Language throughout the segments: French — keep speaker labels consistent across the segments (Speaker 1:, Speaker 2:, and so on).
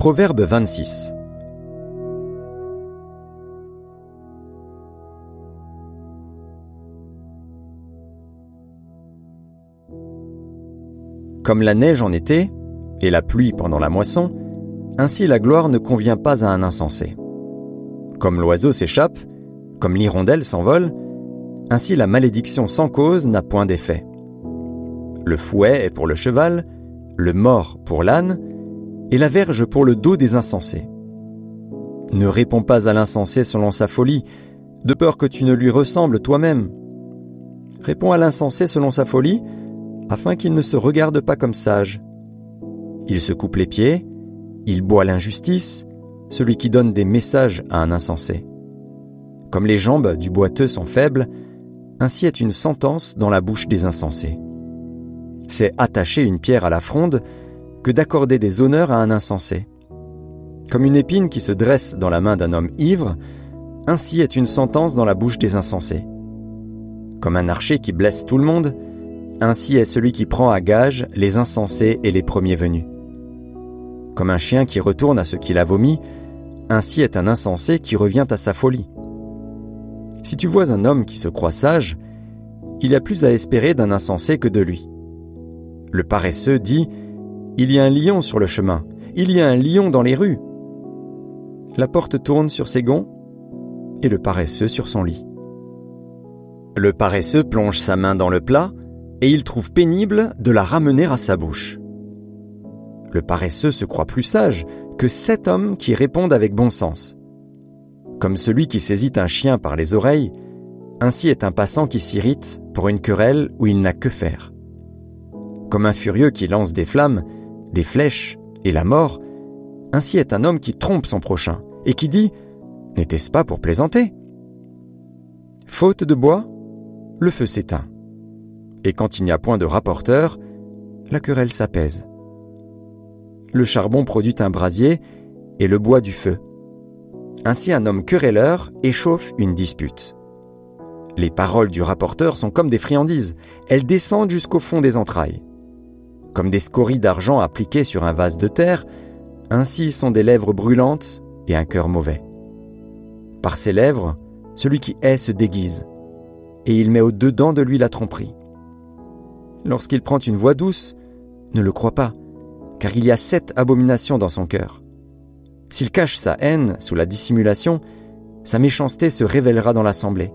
Speaker 1: Proverbe 26. Comme la neige en été, et la pluie pendant la moisson, ainsi la gloire ne convient pas à un insensé. Comme l'oiseau s'échappe, comme l'hirondelle s'envole, ainsi la malédiction sans cause n'a point d'effet. Le fouet est pour le cheval, le mors pour l'âne, et la verge pour le dos des insensés. Ne réponds pas à l'insensé selon sa folie, de peur que tu ne lui ressembles toi-même. Réponds à l'insensé selon sa folie, afin qu'il ne se regarde pas comme sage. Il se coupe les pieds, il boit l'injustice, celui qui donne des messages à un insensé. Comme les jambes du boiteux sont faibles, ainsi est une sentence dans la bouche des insensés. C'est attacher une pierre à la fronde que d'accorder des honneurs à un insensé. Comme une épine qui se dresse dans la main d'un homme ivre, ainsi est une sentence dans la bouche des insensés. Comme un archer qui blesse tout le monde, ainsi est celui qui prend à gage les insensés et les premiers venus. Comme un chien qui retourne à ce qu'il a vomi, ainsi est un insensé qui revient à sa folie. Si tu vois un homme qui se croit sage, il y a plus à espérer d'un insensé que de lui. Le paresseux dit « Il y a un lion sur le chemin, il y a un lion dans les rues ». La porte tourne sur ses gonds et le paresseux sur son lit. Le paresseux plonge sa main dans le plat et il trouve pénible de la ramener à sa bouche. Le paresseux se croit plus sage que 7 hommes qui répondent avec bon sens. Comme celui qui saisit un chien par les oreilles, ainsi est un passant qui s'irrite pour une querelle où il n'a que faire. Comme un furieux qui lance des flammes, des flèches et la mort, ainsi est un homme qui trompe son prochain et qui dit « N'était-ce pas pour plaisanter ?» Faute de bois, le feu s'éteint. Et quand il n'y a point de rapporteur, la querelle s'apaise. Le charbon produit un brasier et le bois du feu. Ainsi un homme querelleur échauffe une dispute. Les paroles du rapporteur sont comme des friandises, elles descendent jusqu'au fond des entrailles. Comme des scories d'argent appliquées sur un vase de terre, ainsi sont des lèvres brûlantes et un cœur mauvais. Par ses lèvres, celui qui hait se déguise, et il met au-dedans de lui la tromperie. Lorsqu'il prend une voix douce, ne le crois pas, car il y a 7 abominations dans son cœur. S'il cache sa haine sous la dissimulation, sa méchanceté se révélera dans l'assemblée.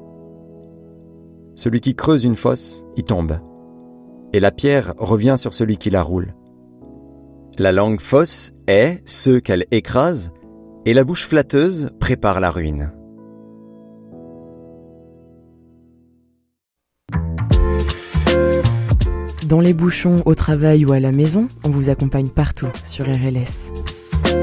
Speaker 1: Celui qui creuse une fosse y tombe, et la pierre revient sur celui qui la roule. La langue fausse hait ceux qu'elle écrase, et la bouche flatteuse prépare la ruine.
Speaker 2: Dans les bouchons, au travail ou à la maison, on vous accompagne partout sur RLS.